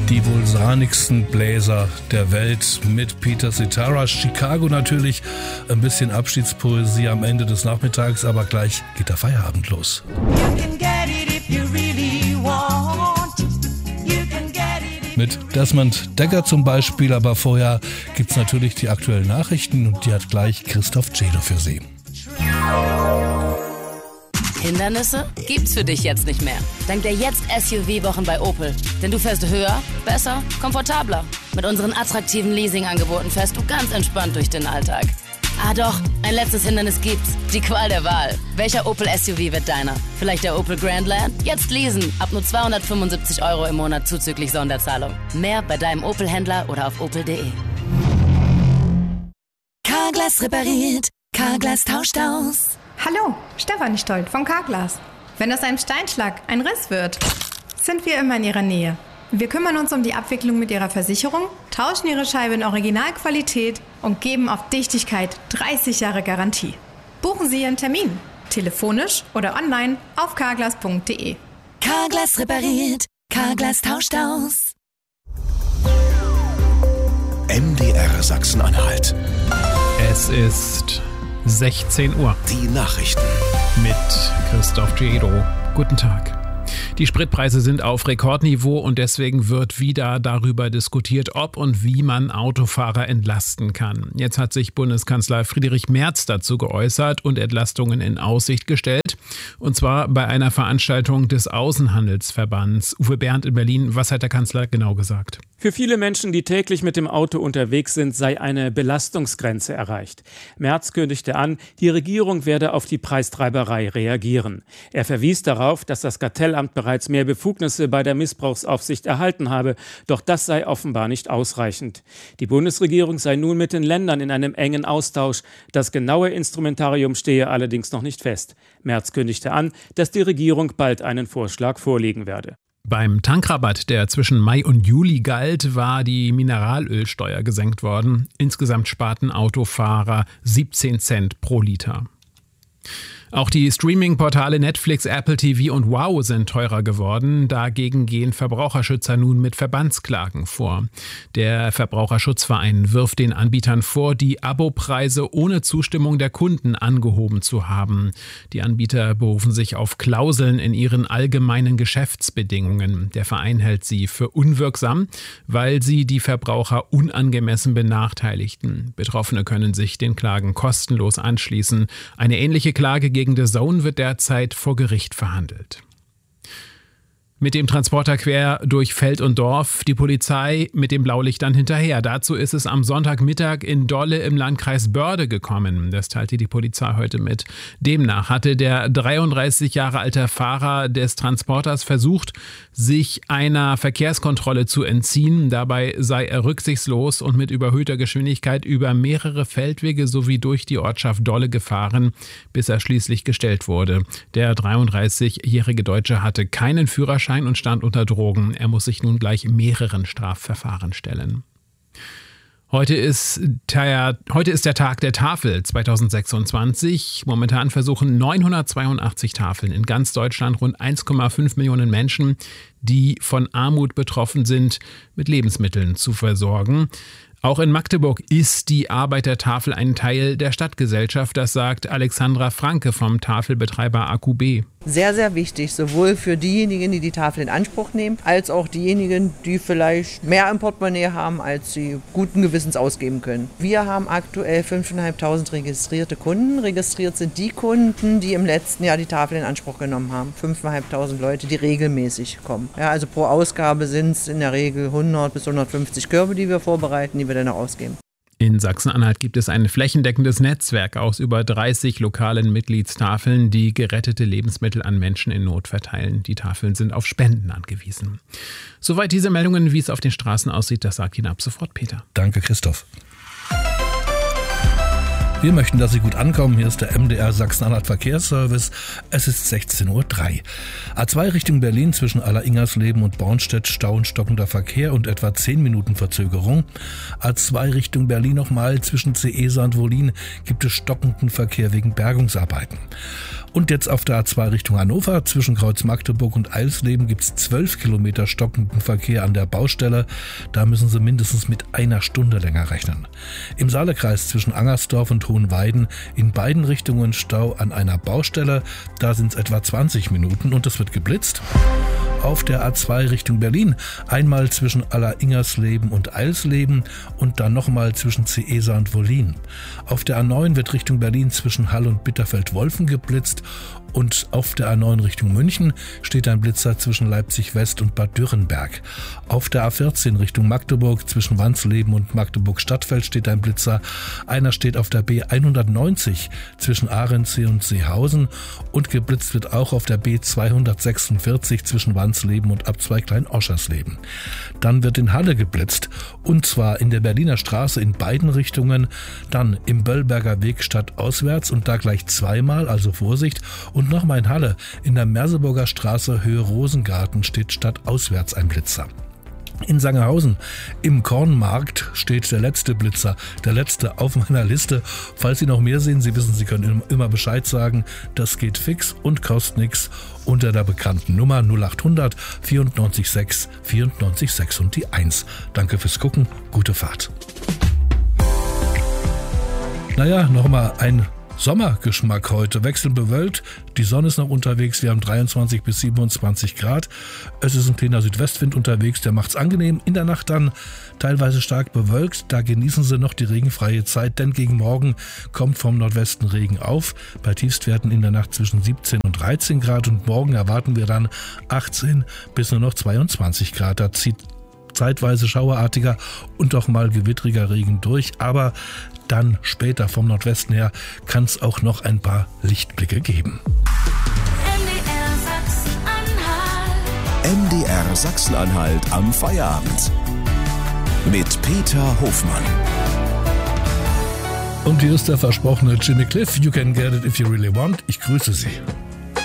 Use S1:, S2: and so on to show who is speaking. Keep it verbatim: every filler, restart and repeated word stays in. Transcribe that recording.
S1: Die wohl sahnigsten Bläser der Welt mit Peter Cetera. Chicago natürlich, ein bisschen Abschiedspoesie am Ende des Nachmittags, aber gleich geht der Feierabend los. Mit Desmond Dekker zum Beispiel, aber vorher gibt es natürlich die aktuellen Nachrichten und die hat gleich Christoph Cedo für Sie.
S2: Hindernisse gibt's für dich jetzt nicht mehr. Dank der Jetzt-S U V-Wochen bei Opel. Denn du fährst höher, besser, komfortabler. Mit unseren attraktiven Leasing-Angeboten fährst du ganz entspannt durch den Alltag. Ah doch, ein letztes Hindernis gibt's. Die Qual der Wahl. Welcher Opel S U V wird deiner? Vielleicht der Opel Grandland? Jetzt leasen. Ab nur zweihundertfünfundsiebzig Euro im Monat zuzüglich Sonderzahlung. Mehr bei deinem Opel-Händler oder auf opel punkt de.
S3: Carglass repariert. Carglass tauscht aus.
S4: Hallo, Stefanie Stolt von Carglass. Wenn aus einem Steinschlag ein Riss wird, sind wir immer in Ihrer Nähe. Wir kümmern uns um die Abwicklung mit Ihrer Versicherung, tauschen Ihre Scheibe in Originalqualität und geben auf Dichtigkeit dreißig Jahre Garantie. Buchen Sie Ihren Termin, telefonisch oder online auf carglass punkt de.
S3: Carglass repariert, Carglass tauscht aus.
S5: M D R Sachsen-Anhalt.
S6: Es ist sechzehn Uhr.
S5: Die Nachrichten
S6: mit Christoph Cedo. Guten Tag. Die Spritpreise sind auf Rekordniveau und deswegen wird wieder darüber diskutiert, ob und wie man Autofahrer entlasten kann. Jetzt hat sich Bundeskanzler Friedrich Merz dazu geäußert und Entlastungen in Aussicht gestellt. Und zwar bei einer Veranstaltung des Außenhandelsverbands. Uwe Bernd in Berlin, was hat der Kanzler genau gesagt?
S7: Für viele Menschen, die täglich mit dem Auto unterwegs sind, sei eine Belastungsgrenze erreicht. Merz kündigte an, die Regierung werde auf die Preistreiberei reagieren. Er verwies darauf, dass das Kartellamt bereits mehr Befugnisse bei der Missbrauchsaufsicht erhalten habe, doch das sei offenbar nicht ausreichend. Die Bundesregierung sei nun mit den Ländern in einem engen Austausch. Das genaue Instrumentarium stehe allerdings noch nicht fest. Merz kündigte an, dass die Regierung bald einen Vorschlag vorlegen werde.
S6: Beim Tankrabatt, der zwischen Mai und Juli galt, war die Mineralölsteuer gesenkt worden. Insgesamt sparten Autofahrer siebzehn Cent pro Liter. Auch die Streaming-Portale Netflix, Apple T V und Wow sind teurer geworden. Dagegen gehen Verbraucherschützer nun mit Verbandsklagen vor. Der Verbraucherschutzverein wirft den Anbietern vor, die Abopreise ohne Zustimmung der Kunden angehoben zu haben. Die Anbieter berufen sich auf Klauseln in ihren allgemeinen Geschäftsbedingungen. Der Verein hält sie für unwirksam, weil sie die Verbraucher unangemessen benachteiligten. Betroffene können sich den Klagen kostenlos anschließen. Eine ähnliche Klage gegen The Zone wird derzeit vor Gericht verhandelt. Mit dem Transporter quer durch Feld und Dorf, die Polizei mit dem Blaulicht dann hinterher. Dazu ist es am Sonntagmittag in Dolle im Landkreis Börde gekommen. Das teilte die Polizei heute mit. Demnach hatte der dreiunddreißig Jahre alte Fahrer des Transporters versucht, sich einer Verkehrskontrolle zu entziehen. Dabei sei er rücksichtslos und mit überhöhter Geschwindigkeit über mehrere Feldwege sowie durch die Ortschaft Dolle gefahren, bis er schließlich gestellt wurde. Der dreiunddreißigjährige Deutsche hatte keinen Führerschein und stand unter Drogen. Er muss sich nun gleich mehreren Strafverfahren stellen. Heute ist, der, heute ist der Tag der Tafel zweitausendsechsundzwanzig. Momentan versuchen neunhundertzweiundachtzig Tafeln in ganz Deutschland rund eins Komma fünf Millionen Menschen, die von Armut betroffen sind, mit Lebensmitteln zu versorgen. Auch in Magdeburg ist die Arbeit der Tafel ein Teil der Stadtgesellschaft, das sagt Alexandra Franke vom Tafelbetreiber A Q B.
S8: Sehr, sehr wichtig, sowohl für diejenigen, die die Tafel in Anspruch nehmen, als auch diejenigen, die vielleicht mehr im Portemonnaie haben, als sie guten Gewissens ausgeben können. Wir haben aktuell fünftausendfünfhundert registrierte Kunden. Registriert sind die Kunden, die im letzten Jahr die Tafel in Anspruch genommen haben. fünftausendfünfhundert Leute, die regelmäßig kommen. Ja, also pro Ausgabe sind es in der Regel hundert bis hundertfünfzig Körbe, die wir vorbereiten, die wir dann auch ausgeben.
S6: In Sachsen-Anhalt gibt es ein flächendeckendes Netzwerk aus über dreißig lokalen Mitgliedstafeln, die gerettete Lebensmittel an Menschen in Not verteilen. Die Tafeln sind auf Spenden angewiesen. Soweit diese Meldungen, wie es auf den Straßen aussieht, das sagt Ihnen ab sofort Peter.
S1: Danke, Christoph. Wir möchten, dass Sie gut ankommen. Hier ist der M D R Sachsen-Anhalt Verkehrsservice. Es ist sechzehn Uhr drei. A zwei Richtung Berlin zwischen Aller-Ingersleben und Bornstedt Stau und stockender Verkehr und etwa zehn Minuten Verzögerung. A zwei Richtung Berlin nochmal zwischen Ceesa und Wollin gibt es stockenden Verkehr wegen Bergungsarbeiten. Und jetzt auf der A zwei Richtung Hannover. Zwischen Kreuz Magdeburg und Eilsleben gibt es zwölf Kilometer stockenden Verkehr an der Baustelle. Da müssen Sie mindestens mit einer Stunde länger rechnen. Im Saalekreis zwischen Angersdorf und Hohenweiden in beiden Richtungen Stau an einer Baustelle. Da sind es etwa zwanzig Minuten und es wird geblitzt. Auf der A zwei Richtung Berlin einmal zwischen Alleringersleben und Eilsleben und dann nochmal zwischen Ceesa und Wollin. Auf der A neun wird Richtung Berlin zwischen Hall und Bitterfeld-Wolfen geblitzt und auf der A neun Richtung München steht ein Blitzer zwischen Leipzig West und Bad Dürrenberg. Auf der A vierzehn Richtung Magdeburg zwischen Wansleben und Magdeburg-Stadtfeld steht ein Blitzer. Einer steht auf der B hundertneunzig zwischen Ahrensee und Seehausen und geblitzt wird auch auf der B zweihundertsechsundvierzig zwischen Wansleben und Abzweig Klein-Oschersleben. Dann wird in Halle geblitzt und zwar in der Berliner Straße in beiden Richtungen, dann im Böllberger Weg stadtauswärts und da gleich zweimal, also Vorsicht, und nochmal in Halle in der Merseburger Straße Höhe Rosengarten steht stadtauswärts ein Blitzer. In Sangerhausen im Kornmarkt steht der letzte Blitzer, der letzte auf meiner Liste. Falls Sie noch mehr sehen, Sie wissen, Sie können immer Bescheid sagen. Das geht fix und kostet nichts unter der bekannten Nummer null acht hundert vierundneunzig sechs vierundneunzig sechs und die eins. Danke fürs Gucken, gute Fahrt. Naja, nochmal ein Sommergeschmack heute, wechselnd bewölkt, die Sonne ist noch unterwegs, wir haben dreiundzwanzig bis siebenundzwanzig Grad, es ist ein kleiner Südwestwind unterwegs, der macht's angenehm, in der Nacht dann teilweise stark bewölkt, da genießen Sie noch die regenfreie Zeit, denn gegen Morgen kommt vom Nordwesten Regen auf, bei Tiefstwerten in der Nacht zwischen siebzehn und dreizehn Grad und morgen erwarten wir dann achtzehn bis nur noch zweiundzwanzig Grad, da zieht zeitweise schauerartiger und auch mal gewittriger Regen durch, aber dann später vom Nordwesten her kann es auch noch ein paar Lichtblicke geben.
S5: M D R Sachsen-Anhalt am Feierabend mit Peter Hofmann.
S1: Und hier ist der versprochene Jimmy Cliff. You can get it if you really want. Ich grüße Sie.